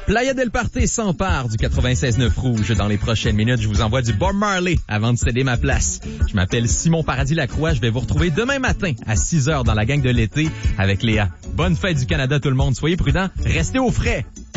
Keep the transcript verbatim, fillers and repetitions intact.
Playa del Party s'empare du quatre-vingt-seize neuf Rouge. Dans les prochaines minutes, je vous envoie du Bob Marley avant de céder ma place. Je m'appelle Simon Paradis-Lacroix. Je vais vous retrouver demain matin à six heures dans la gang de l'été avec Léa. Bonne fête du Canada tout le monde. Soyez prudents. Restez au frais.